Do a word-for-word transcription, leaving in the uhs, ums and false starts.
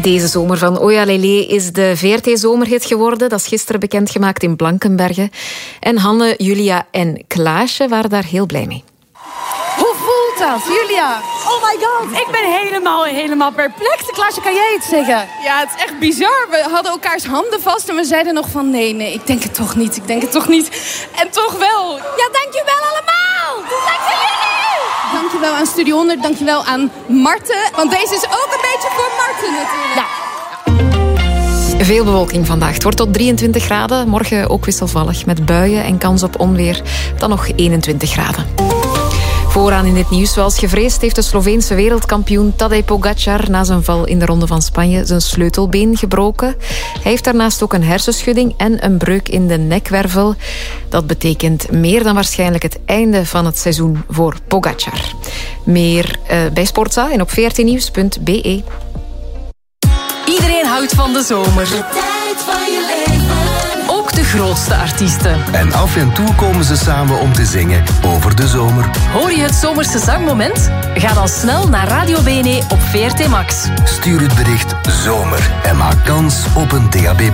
Deze zomer van Oja Lele is de V R T-zomerhit geworden. Dat is gisteren bekendgemaakt in Blankenberge. En Hanne, Julia en Klaasje waren daar heel blij mee. Hoe voelt dat, Julia? Oh my god, ik ben helemaal, helemaal perplex. Klaasje, kan jij iets zeggen? Ja, het is echt bizar. We hadden elkaars handen vast en we zeiden nog van... nee, nee, ik denk het toch niet, ik denk het toch niet. En toch wel. Ja, dankjewel allemaal. Dank jullie. Dankjewel aan Studio honderd, dankjewel aan Marten. Want deze is ook een beetje voor Marten natuurlijk. Ja. Veel bewolking vandaag. Het wordt tot drieëntwintig graden. Morgen ook wisselvallig met buien en kans op onweer. Dan nog eenentwintig graden. Vooraan in dit nieuws, zoals gevreesd, heeft de Sloveense wereldkampioen Tadej Pogačar na zijn val in de Ronde van Spanje zijn sleutelbeen gebroken. Hij heeft daarnaast ook een hersenschudding en een breuk in de nekwervel. Dat betekent meer dan waarschijnlijk het einde van het seizoen voor Pogačar. Meer uh, bij Sportza en op v r t nieuws punt b e. Iedereen houdt van de zomer. De tijd van je leven. Ook de grootste artiesten. En af en toe komen ze samen om te zingen over de zomer. Hoor je het zomerse zangmoment? Ga dan snel naar Radio B N E op V R T Max. Stuur het bericht zomer en maak kans op een D A B